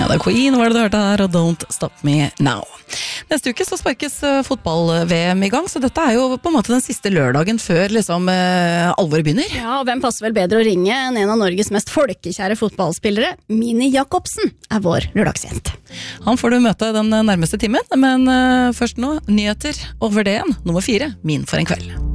Ja, det Queen var det du hørte her, og Don't Stop Me Now. Neste uke så sparkes fotball-VM i gang, så dette jo på en måte den siste lørdagen før liksom alvoret begynner. Ja, og hvem passer vel bedre å ringe enn en av Norges mest folkekjære fotballspillere? Mini Jakobsen vår lørdagsjent. Han får du møte den nærmeste timen, men først nå, nyheter over det igjen. Nummer 4, Min for en kveld.